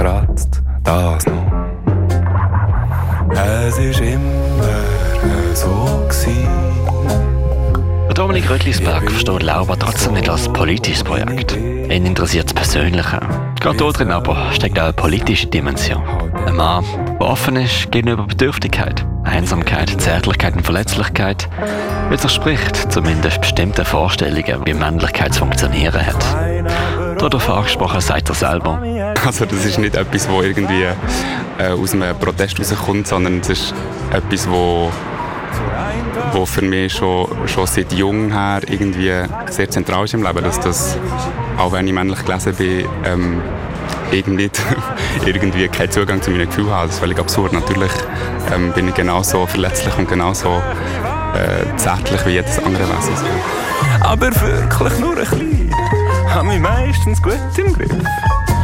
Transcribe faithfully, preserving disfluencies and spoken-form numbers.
kratzt, das noch. Es ist immer so gewesen. Dominik Röttlisberg versteht Laub trotzdem nicht als politisches Projekt. Ihn interessiert das Persönliche. Gerade dort drin aber steckt auch eine politische Dimension. Ein Mann, der offen ist gegenüber Bedürftigkeit, Einsamkeit, Zärtlichkeit und Verletzlichkeit, widerspricht zumindest bestimmten Vorstellungen, wie Männlichkeit zu funktionieren hat. Darauf angesprochen sagt er selber. Also das ist nicht etwas, das irgendwie äh, aus einem Protest rauskommt, sondern es ist etwas, wo, wo für mich schon, schon seit jung her irgendwie sehr zentral ist im Leben, dass das, auch wenn ich männlich gelesen bin, ähm, irgendwie, irgendwie keinen Zugang zu meinen Gefühlen habe. Das ist völlig absurd. Natürlich ähm, bin ich genauso verletzlich und genauso äh, zärtlich wie jedes andere Wesen. Aber wirklich nur ein bisschen. Habe mich meistens gut im Griff.